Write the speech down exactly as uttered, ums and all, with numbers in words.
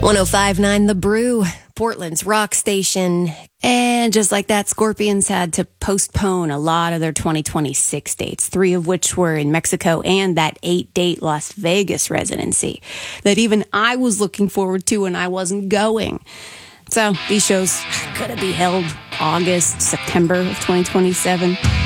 one oh five point nine The Brew, Portland's rock station. And just like that, Scorpions had to postpone a lot of their twenty twenty-six dates, three of which were in Mexico and that eight-date Las Vegas residency that even I was looking forward to and I wasn't going. So these shows could be held August, September of twenty twenty-seven.